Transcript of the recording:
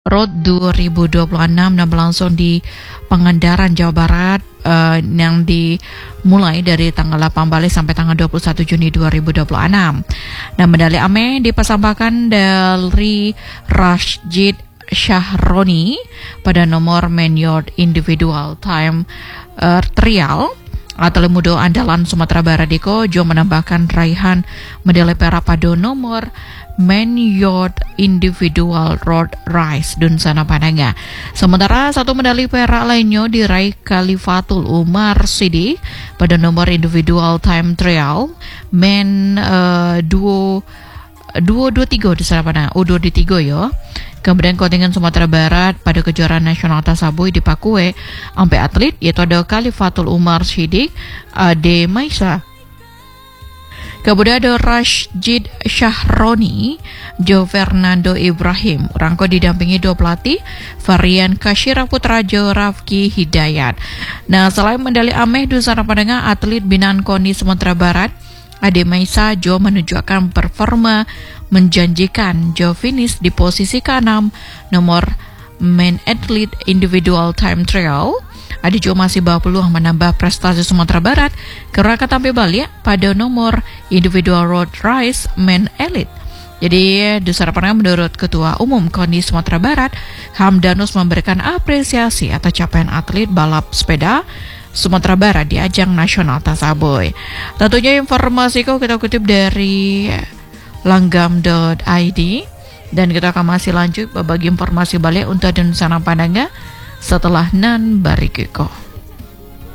Road 2026 dan berlangsung di Pangandaran, Jawa Barat yang dimulai dari tanggal 8 Bali sampai tanggal 21 Juni 2026. Dan medali AME dipersembahkan dari Rashid Shahroni pada nomor main yard individual time trial. Atlet muda andalan Sumatera Barat Diko Jo menambahkan raihan medali perak pada nomor main yard individual road race Dunsana Padanga. Sementara satu medali perak lainnya diraih Khalifatul Umar Siddiq pada nomor individual time trial main 223 di sana Padanga U23 ya. Kemudian kontingen Sumatera Barat pada kejuaraan nasional Tasabui di Pakue sampai atlet yaitu ada Khalifatul Umar Siddiq, Ade Maisa. Kemudian ada Rashid Shahroni, Jo Fernando Ibrahim. Rangko didampingi dua pelatih, Varian Kashira Putra, Jo Rafki Hidayat. Nah, selain medali AME Dunsana Padanga, atlet binaan KONI Sumatera Barat Ade Maisa Jo menunjukkan performa menjanjikan. Jo finish di posisi ke-6 nomor main athlete individual time trial. Ade Jo masih bawa peluang menambah prestasi Sumatera Barat karena tampil balik pada nomor individual road race main elite. Jadi Dunsana Padanga menurut Ketua Umum KONI Sumatera Barat Hamdanus memberikan apresiasi atas capaian atlet balap sepeda Sumatera Barat di ajang nasional Tasabui. Tentunya informasi kita kutip dari langgam.id dan kita akan masih lanjut berbagi informasi balik untuk Dunsana Padanga setelah nan barikiko.